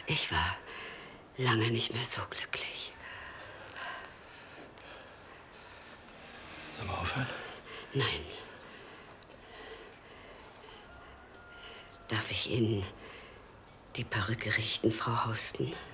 Ich war lange nicht mehr so glücklich. Sollen wir aufhören? Nein. Darf ich Ihnen die Perücke richten, Frau Houston?